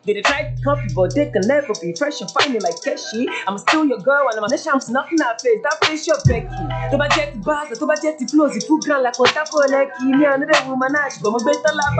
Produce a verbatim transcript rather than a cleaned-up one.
They dey try to copy, but they can never be fresh and finding like Keshi. I'm still your girl, and I'm a shams knocking her face. That face your Becky. To my jet bars, to my jet flows, it full ground like Otako Leki. Me another woman, I go my better lap.